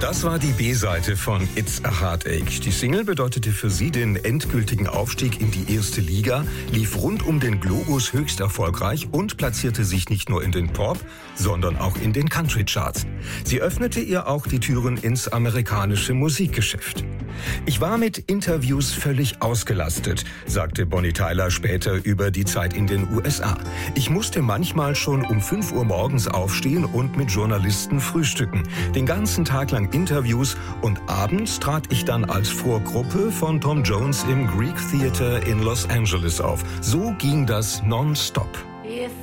Das war die B-Seite von It's a Heartache. Die Single bedeutete für sie den endgültigen Aufstieg in die erste Liga, lief rund um den Globus höchst erfolgreich und platzierte sich nicht nur in den Pop, sondern auch in den Country-Charts. Sie öffnete ihr auch die Türen ins amerikanische Musikgeschäft. Ich war mit Interviews völlig ausgelastet, sagte Bonnie Tyler später über die Zeit in den USA. Ich musste manchmal schon um 5 Uhr morgens aufstehen und mit Journalisten frühstücken. Den ganzen Tag lang Interviews und abends trat ich dann als Vorgruppe von Tom Jones im Greek Theater in Los Angeles auf. So ging das nonstop. If